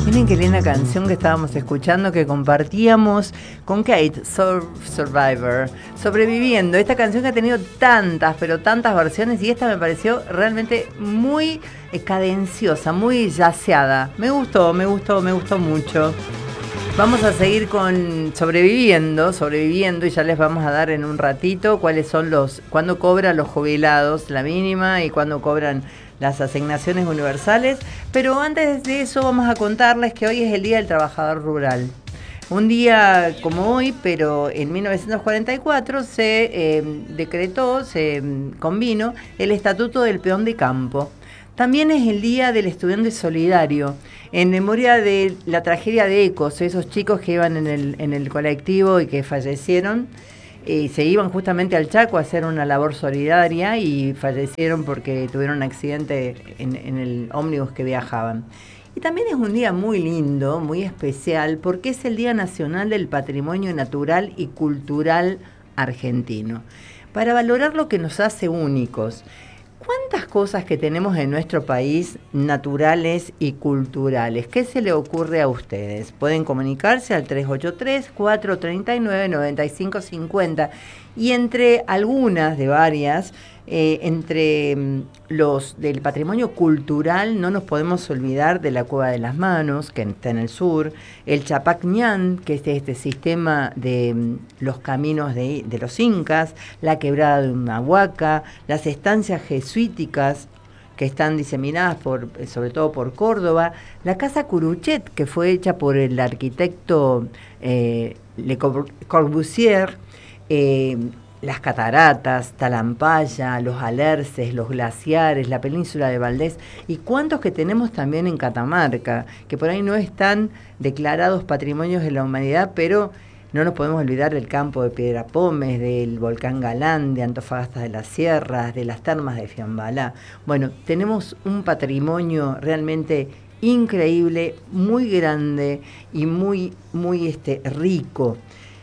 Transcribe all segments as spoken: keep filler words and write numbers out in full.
Miren qué linda canción que estábamos escuchando, que compartíamos con Kate, Sur- Survivor, Sobreviviendo. Esta canción que ha tenido tantas, pero tantas versiones, y esta me pareció realmente muy eh, cadenciosa, muy yaceada. Me gustó, me gustó, me gustó mucho. Vamos a seguir con sobreviviendo, sobreviviendo, y ya les vamos a dar en un ratito cuáles son los, cuándo cobran los jubilados la mínima y cuándo cobran las asignaciones universales. Pero antes de eso vamos a contarles que hoy es el Día del Trabajador Rural. Un día como hoy, pero en mil novecientos cuarenta y cuatro se eh, decretó, se mm, convino el Estatuto del Peón de Campo. También es el Día del Estudiante Solidario, en memoria de la tragedia de Ecos, esos chicos que iban en el, en el colectivo y que fallecieron, y se iban justamente al Chaco a hacer una labor solidaria y fallecieron porque tuvieron un accidente en, en el ómnibus que viajaban. Y también es un día muy lindo, muy especial, porque es el Día Nacional del Patrimonio Natural y Cultural Argentino, para valorar lo que nos hace únicos. ¿Cuántas cosas que tenemos en nuestro país naturales y culturales? ¿Qué se le ocurre a ustedes? Pueden comunicarse al tres ocho tres, cuatro tres nueve, nueve cinco cinco cero, y entre algunas de varias, eh, entre mm, los del patrimonio cultural no nos podemos olvidar de la Cueva de las Manos, que está en el sur, el Chapac Ñan, que es este sistema de mm, los caminos de, de los incas, la quebrada de Humahuaca, las estancias jesuíticas que están diseminadas por, sobre todo por Córdoba, la Casa Curuchet, que fue hecha por el arquitecto eh, Le Corbusier, eh, las cataratas, Talampaya, los alerces, los glaciares, la península de Valdés, y cuántos que tenemos también en Catamarca, que por ahí no están declarados patrimonios de la humanidad, pero no nos podemos olvidar del campo de Piedra Pómez, del volcán Galán, de Antofagasta de las Sierras, de las termas de Fiambalá. Bueno, tenemos un patrimonio realmente increíble, muy grande y muy, muy este, rico.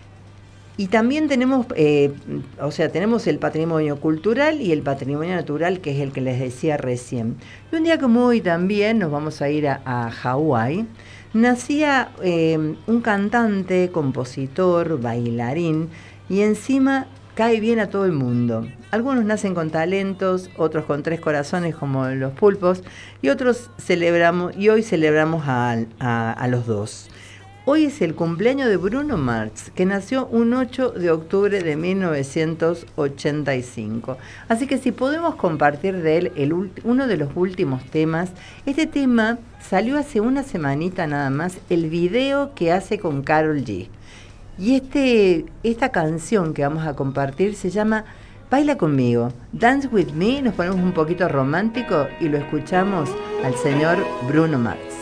Y también tenemos, eh, o sea, tenemos el patrimonio cultural y el patrimonio natural, que es el que les decía recién. Y un día como hoy también nos vamos a ir a, a Hawái. Nacía eh, un cantante, compositor, bailarín, y encima cae bien a todo el mundo. Algunos nacen con talentos, otros con tres corazones como los pulpos, y otros celebramos, y hoy celebramos a, a, a los dos. Hoy es el cumpleaños de Bruno Mars, que nació un ocho de octubre de mil novecientos ochenta y cinco. Así que si podemos compartir de él el ulti- uno de los últimos temas. Este tema salió hace una semanita nada más, el video que hace con Karol G. Y este, esta canción que vamos a compartir se llama Baila conmigo, Dance with me. Nos ponemos un poquito romántico y lo escuchamos al señor Bruno Mars.